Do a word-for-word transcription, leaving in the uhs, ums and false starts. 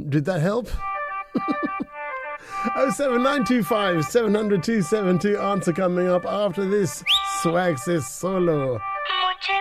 Did that help? oh seven nine two five, seven hundred, two seven two. Answer coming up after this. Swag says solo.